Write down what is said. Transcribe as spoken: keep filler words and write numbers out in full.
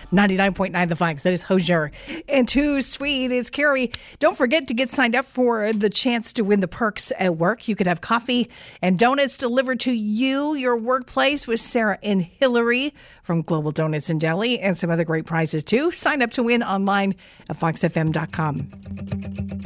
ninety-nine point nine The Fox. That is Hozier. And Too Sweet is Carrie. Don't forget to get signed up for the chance to win the perks at work. You could have coffee and donuts delivered to you, your workplace, with Sarah and Hillary from Global Donuts and Deli, and some other great prizes too. Sign up to win online at fox f m dot com.